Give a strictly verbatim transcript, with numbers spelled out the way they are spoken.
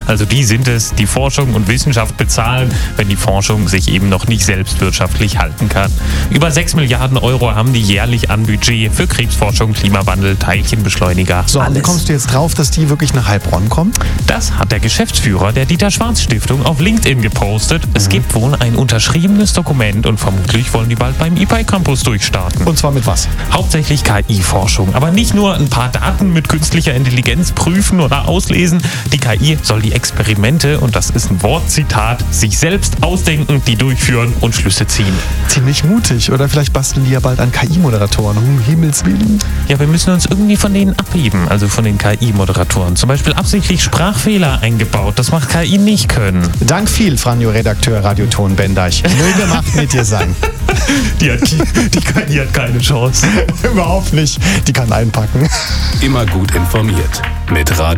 Also die sind es, die Forschung und Wissenschaft bezahlen, wenn die Forschung sich eben noch nicht selbst wirtschaftlich halten kann. Über sechs Milliarden Euro haben die jährlich an Budget für Krebsforschung, Klimawandel, Teilchenbeschleuniger. So, wie kommst du jetzt drauf, dass die wirklich nach Heilbronn kommen? Das hat der Geschäftsführer der Dieter-Schwarz-Stiftung auf LinkedIn gepostet. Es mhm. gibt wohl ein unterschriebenes Dokument und vermutlich wollen die bald beim I P A I-Campus durchstarten. Und zwar mit was? Hauptsächlich K I-Forschung. Aber nicht nur ein paar Daten mit künstlicher Intelligenz prüfen oder auslesen. Die K I soll die Experimente, und das ist ein Wortzitat, sich selbst ausdenken, die durchführen und Schlüsse ziehen. Ziemlich mutig. Oder vielleicht basteln die ja bald an K I-Moderatoren. Um Himmels Willen. Ja, wir müssen uns irgendwie von denen abheben, also von den K I-Moderatoren. Zum Beispiel absichtlich Sprachfehler eingebaut. Das macht K I nicht können. Dank viel, Franjo-Redakteur Radioton Bendeich. Möge Macht mit dir sein. Die, hat, die K I hat keine Chance. Überhaupt nicht. Die kann einpacken. Immer gut informiert mit Radio